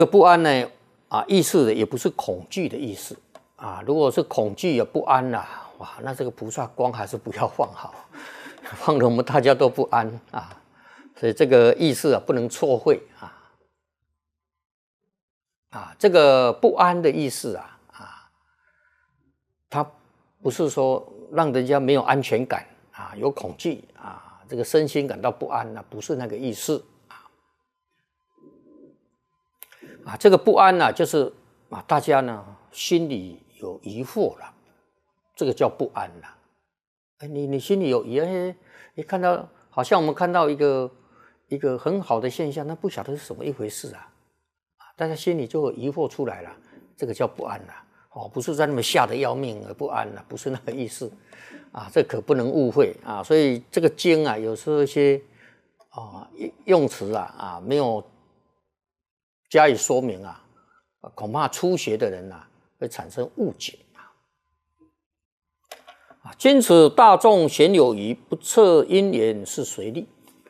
这个不安呢，意思的也不是恐惧的意思啊。如果是恐惧也不安啦，哇，那这个菩萨光还是不要放好，放了我们大家都不安啊。所以这个意思不能错会这个不安的意思它不是说让人家没有安全感有恐惧这个身心感到不安不是那个意思这个不安就是大家呢心里有疑惑了，这个叫不安了。你心里有疑，你看到好像我们看到一个很好的现象，那不晓得是什么一回事大家心里就有疑惑出来了，这个叫不安了不是在那么吓得要命而不安了，不是那个意思这可不能误会所以这个经有时候一些用词没有加以说明恐怕初学的人会产生误解今此大众鲜有疑，不测因缘是随力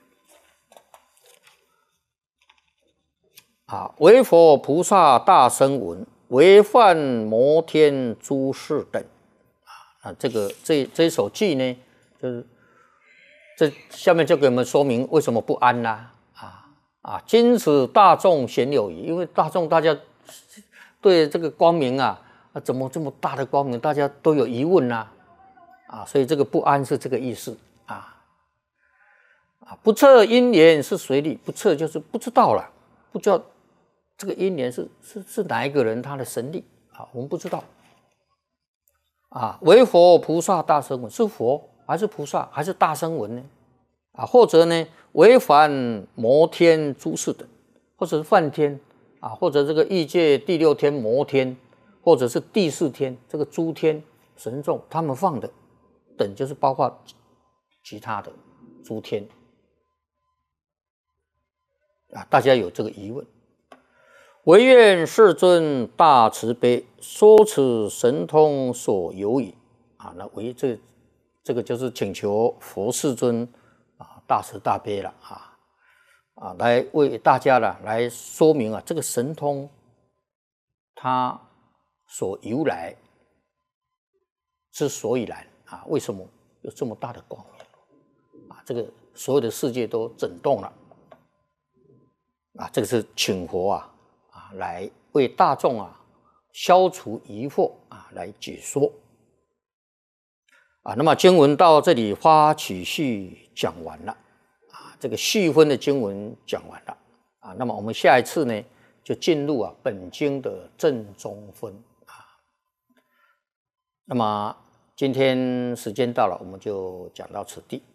唯佛菩萨大声闻，唯梵摩天诸士等这一首偈呢，就是这下面就给我们说明为什么不安啦今此大众鲜有疑，因为大众大家对这个光明怎么这么大的光明，大家都有疑问所以这个不安是这个意思不测因缘是随力，不测就是不知道了，不知道这个因缘是哪一个人他的神力我们不知道唯佛菩萨大声闻，是佛还是菩萨还是大声闻呢或者呢唯梵摩天诸士等，或者是梵天或者这个欲界第六天摩天，或者是第四天这个诸天神众他们放的等，就是包括其他的诸天大家有这个疑问。唯愿世尊大慈悲，说此神通所有也那唯这个就是请求佛世尊大慈大悲了来为大家来说明这个神通它所由来之所以然为什么有这么大的光明这个所有的世界都震动了这个是请佛来为大众消除疑惑来解说那么经文到这里花期序讲完了这个序分的经文讲完了那么我们下一次呢就进入本经的正中分那么今天时间到了，我们就讲到此地。